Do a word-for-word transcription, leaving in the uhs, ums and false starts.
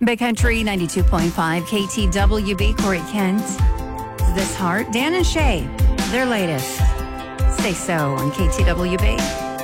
Big Country ninety-two point five K T W B, Corey Kent, This Heart, Dan and Shay, their latest. Stay so on K T W B.